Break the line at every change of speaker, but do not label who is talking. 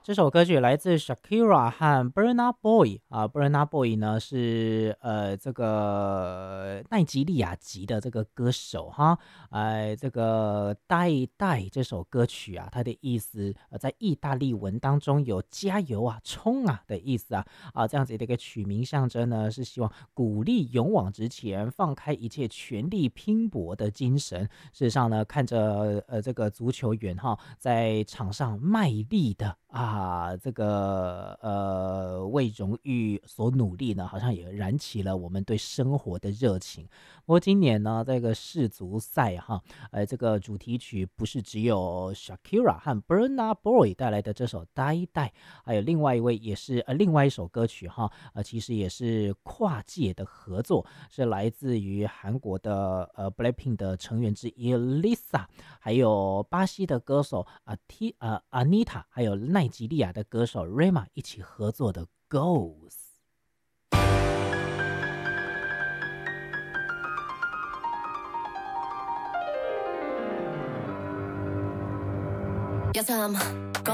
这首歌曲来自 Shakira 和 Burna Boy 啊，Burna Boy 呢是这个奈及利亚籍的这个歌手哈，这个带带这首歌曲啊，它的意思在意大利文当中有加油啊、冲啊的意思这样子的一个曲名象征呢，是希望鼓励勇往直前、放开一切、全力拼搏的精神。事实上呢，看着这个足球员哈在场上卖力的这个为荣誉所努力呢，好像也燃起了我们对生活的热情。不过今年呢，这个世足赛哈，这个主题曲不是只有 Shakira 和 Burna Boy 带来的这首《呆呆》，还有另外一位也是另外一首歌曲哈，其实也是跨界的合作，是来自于韩国的Blackpink 的成员之一 Lisa，还有巴西的歌手Anita，还有奈及利亚的歌手 Rema 一起合作的《Goals》。
Yes, I'm